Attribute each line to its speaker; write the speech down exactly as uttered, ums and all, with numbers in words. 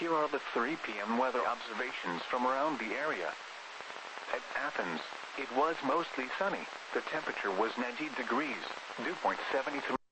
Speaker 1: Here are the three p m weather observations from around the area. At Athens, it was mostly sunny. The temperature was ninety degrees, dew point seventy-three.